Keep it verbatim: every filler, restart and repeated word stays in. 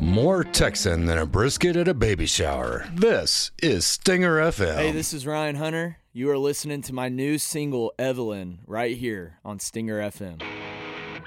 More Texan than a brisket at a baby shower. This is Stinger F M. Hey, this is Ryan Hunter. You are listening to my new single, Evelyn, right here on Stinger F M.